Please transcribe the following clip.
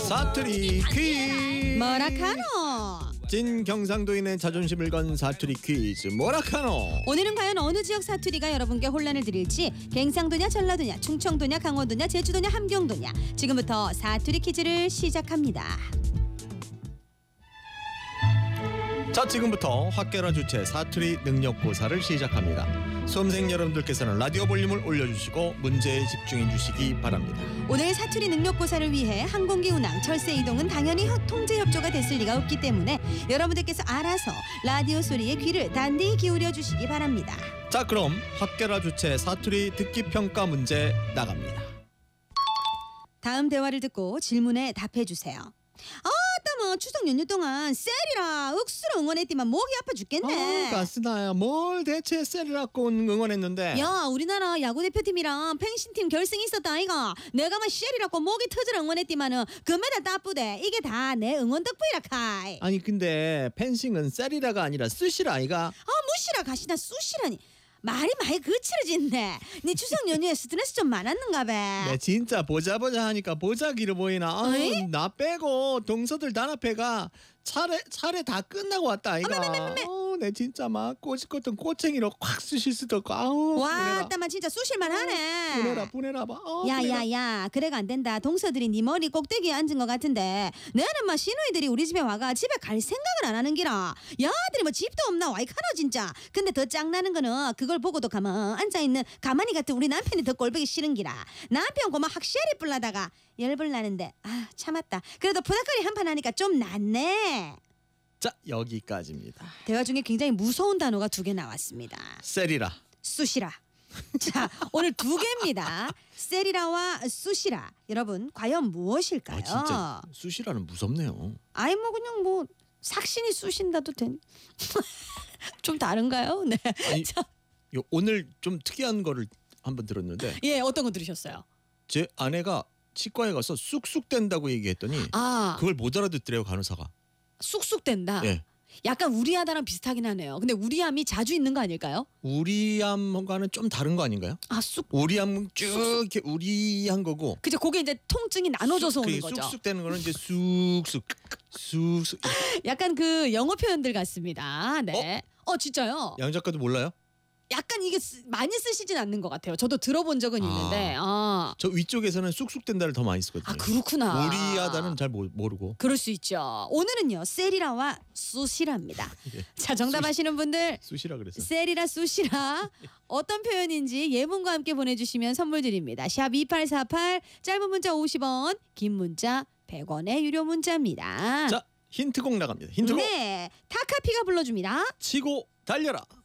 사투리 퀴즈. 뭐라카노. 찐 경상도인의 자존심을 건 사투리 퀴즈 뭐라카노. 오늘은 과연 어느 지역 사투리가 여러분께 혼란을 드릴지, 갱상도냐 전라도냐 충청도냐 강원도냐 제주도냐 함경도냐. 지금부터 사투리 퀴즈를 시작합니다. 자, 지금부터 학계라 주최 사투리 능력고사를 시작합니다. 수험생 여러분들께서는 라디오 볼륨을 올려주시고 문제에 집중해 주시기 바랍니다. 오늘 사투리 능력고사를 위해 항공기 운항, 철새 이동은 당연히 통제 협조가 됐을 리가 없기 때문에 여러분들께서 알아서 라디오 소리에 귀를 단디 기울여 주시기 바랍니다. 자, 그럼 학계라 주최 사투리 듣기 평가 문제 나갑니다. 다음 대화를 듣고 질문에 답해 주세요. 뭐 추석 연휴 동안 셀이라 억수로 응원했지만 목이 아파 죽겠네. 가스나야, 뭘 대체 셀이라고 응원했는데. 야, 우리나라 야구 대표팀이랑 펜싱팀 결승이 있었다 아이가. 내가 막 셀이라고 목이 터지라 응원했지만은 금메달 따쁘대. 이게 다 내 응원 덕분이라 카이. 아니 근데 펜싱은 셀이라가 아니라 스시라 아이가. 무시라 가시나 쑤시라니. 말이 많이 거칠어졌네. 네 추석 연휴에 스트레스 좀 많았는가 봐. 네, 진짜 보자 하니까 보자기로 보이나. 어이? 나 빼고 동서들 단합회가 차례 다 끝나고 왔다 아이가. 내 진짜 막 꼬집었던 꼬챙이로 확 쑤실 수도 없고. 와, 따만 진짜 쑤실만 하네. 분해라 봐. 야야야, 그래가 안 된다. 동서들이 네 머리 꼭대기에 앉은 것 같은데 내는 막 시누이들이 우리 집에 와가 집에 갈 생각을 안 하는 기라. 야들이 뭐 집도 없나 와이카노 진짜. 근데 더 짱나는 거는 그걸 보고도 가만 앉아있는 가만히 같은 우리 남편이 더 꼴보기 싫은 기라. 남편 고만 확실히 뿔나다가 열불 나는데 참았다. 그래도 부닥거리 한판 하니까 좀 낫네. 자, 여기까지입니다. 대화 중에 굉장히 무서운 단어가 2개 나왔습니다. 셀이라, 쑤시라. 자, 오늘 2개입니다. 셀이라와 쑤시라. 여러분, 과연 무엇일까요? 진짜 쑤시라는 무섭네요. 아이 뭐 그냥 뭐 삭신이 쑤신다도 된. 좀 다른가요? 네. 아니, 자, 오늘 좀 특이한 거를 한번 들었는데. 예, 어떤 거 들으셨어요? 제 아내가 치과에 가서 쑥쑥 된다고 얘기했더니 그걸 못 알아듣더래요, 간호사가. 쑥쑥 된다. 예. 약간 우리하다랑 비슷하긴 하네요. 근데 우리암이 자주 있는 거 아닐까요? 우리암과는 좀 다른 거 아닌가요? 우리암 쭉 이렇게 우리한 거고. 그죠? 그게 이제 통증이 나눠져서 오는 거죠. 쑥쑥 되는 거는 이제 쑥쑥. 약간 그 영어 표현들 같습니다. 네. 진짜요? 양 작가도 몰라요? 약간 이게 많이 쓰시진 않는 것 같아요. 저도 들어본 적은 있는데. 저 위쪽에서는 쑥쑥 된다를 더 많이 쓰거든요. 그렇구나. 우리하다는 잘 모르고. 그럴 수 있죠. 오늘은요, 셀이라와 쑤시라입니다. 예. 자, 정답하시는 분들 쑤시라 그랬어요. 셀이라 쑤시라 어떤 표현인지 예문과 함께 보내주시면 선물 드립니다. 샵 2848, 짧은 문자 50원, 긴 문자 100원의 유료 문자입니다. 자, 힌트곡 나갑니다. 힌트곡. 네, 타카피가 불러줍니다. 치고 달려라.